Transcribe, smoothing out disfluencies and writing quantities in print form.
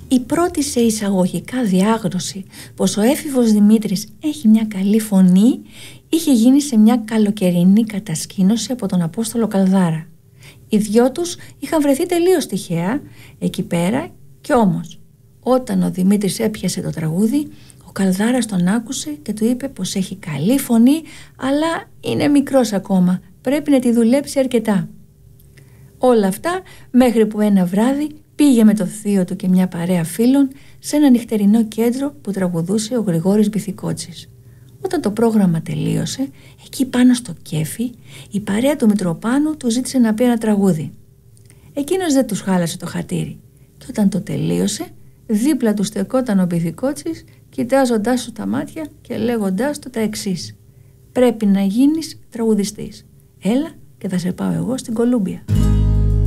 Η πρώτη σε εισαγωγικά διάγνωση πως ο έφηβος Δημήτρης έχει μια καλή φωνή είχε γίνει σε μια καλοκαιρινή κατασκήνωση από τον Απόστολο Καλδάρα. Οι δυο τους είχαν βρεθεί τελείως τυχαία εκεί πέρα, κι όμως όταν ο Δημήτρης έπιασε το τραγούδι, ο Καλδάρας τον άκουσε και του είπε πως έχει καλή φωνή, αλλά είναι μικρός ακόμα, πρέπει να τη δουλέψει αρκετά. Όλα αυτά μέχρι που ένα βράδυ πήγε με το θείο του και μια παρέα φίλων σε ένα νυχτερινό κέντρο που τραγουδούσε ο Γρηγόρης Μπιθικότσης. Όταν το πρόγραμμα τελείωσε, εκεί πάνω στο κέφι, η παρέα του Μητροπάνου του ζήτησε να πει ένα τραγούδι. Εκείνος δεν τους χάλασε το χατήρι και όταν το τελείωσε, δίπλα του στεκόταν ο Μπιθικότσης, κοιτάζοντάς του τα μάτια και λέγοντάς του τα εξής: «Πρέπει να γίνεις τραγουδιστής. Έλα και θα σε πάω εγώ στην Κολούμπια».